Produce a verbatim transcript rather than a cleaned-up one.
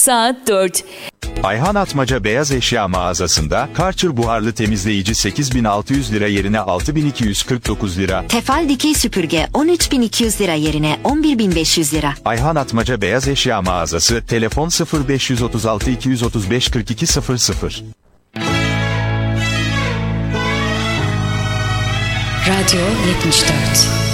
saat dört. Ayhan Atmaca Beyaz Eşya Mağazası'nda Karcher buharlı temizleyici sekiz bin altı yüz lira yerine altı bin iki yüz kırk dokuz lira. Tefal dikey süpürge on üç bin iki yüz lira yerine on bir bin beş yüz lira. Ayhan Atmaca Beyaz Eşya Mağazası, telefon sıfır beş otuz altı iki yüz otuz beş kırk iki sıfır sıfır. Radyo yetmiş dört.